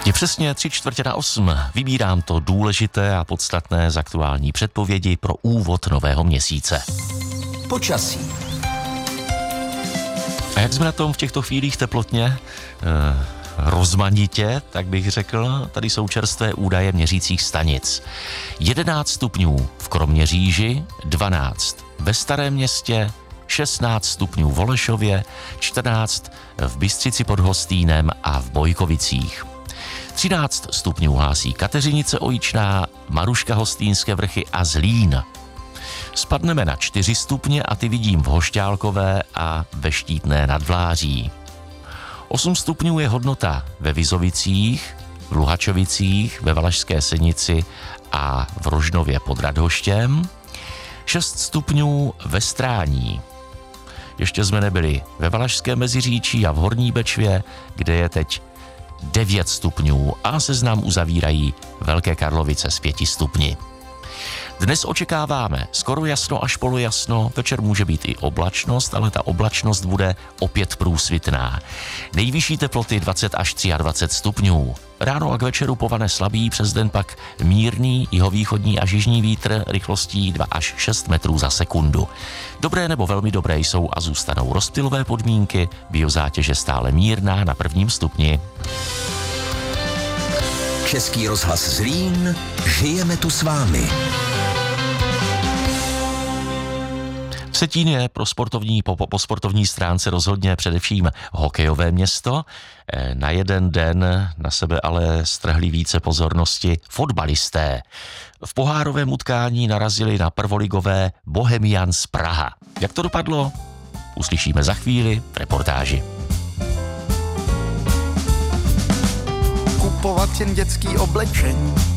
Je přesně 7:45. Vybírám to důležité a podstatné z aktuální předpovědi pro úvod nového měsíce. Počasí. A jak jsme na tom v těchto chvílích teplotně? Rozmanitě, tak bych řekl. Tady jsou čerstvé údaje měřících stanic. 11 stupňů v Kroměříži, 12 ve Starém Městě, 16 stupňů v Holešově, 14 v Bystřici pod Hostýnem a v Bojkovicích. 13 stupňů hlásí Kateřinice Ojičná, Maruška Hostýnské Vrchy a Zlín. Spadneme na 4 stupně a ty vidím v Hošťálkové a ve Štítné nad Vláří. 8 stupňů je hodnota ve Vizovicích, v Luhačovicích, ve Valašské Senici a v Rožnově pod Radhoštěm. 6 stupňů ve Strání. Ještě jsme nebyli ve Valašském Meziříčí a v Horní Bečvě, kde je teď 9 stupňů a seznam uzavírají Velké Karlovice s 5 stupni. Dnes očekáváme skoro jasno až polojasno, večer může být i oblačnost, ale ta oblačnost bude opět průsvitná. Nejvyšší teploty 20 až 23 stupňů. Ráno a k večeru povane slabý, přes den pak mírný jihovýchodní až jižní vítr rychlostí 2 až 6 metrů za sekundu. Dobré nebo velmi dobré jsou a zůstanou rozptylové podmínky, biozátěže stále mírná na 1. stupni. Český rozhlas Zlín, žijeme tu s vámi. Vsetín je po sportovní stránce rozhodně především hokejové město. Na jeden den na sebe ale strhli více pozornosti fotbalisté. V pohárovém utkání narazili na prvoligové Bohemians Praha. Jak to dopadlo? Uslyšíme za chvíli v reportáži. Kupovat jen dětský oblečení,